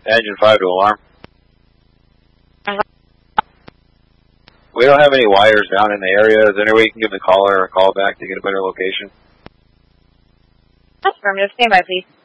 Engine 5 to alarm. We don't have any wires down in the area. Is there any way you can give the caller a call back to get a better location? Affirmative. Stand by, please.